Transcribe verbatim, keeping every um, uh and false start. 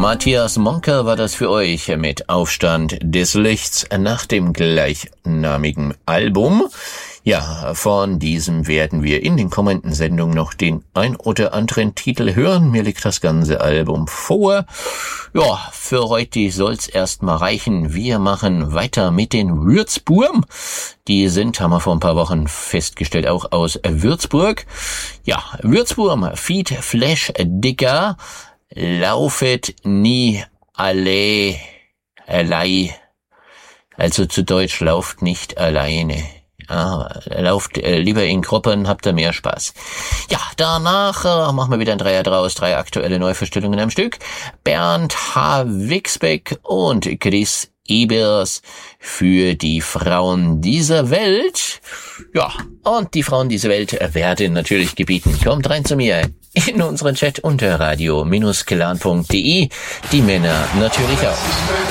Matthias Monker war das für euch mit Aufstand des Lichts nach dem gleichnamigen Album. Ja, von diesem werden wir in den kommenden Sendungen noch den ein oder anderen Titel hören. Mir liegt das ganze Album vor. Ja, für heute soll's erstmal reichen. Wir machen weiter mit den Würzburm. Die sind, haben wir vor ein paar Wochen festgestellt, auch aus Würzburg. Ja, Würzburm, Feed Flash Dicker, laufet nie alle, allei. Also zu Deutsch, lauft nicht alleine. Ah, lauft äh, lieber in Gruppen, habt ihr mehr Spaß. Ja, danach äh, machen wir wieder ein Dreier draus, drei aktuelle Neuverstellungen am Stück. Bernd H. Wixbeck und Chris Ebers für die Frauen dieser Welt. Ja, und die Frauen dieser Welt werden natürlich gebeten, kommt rein zu mir in unseren Chat unter radio Bindestrich clan punkt de. Die Männer natürlich auch.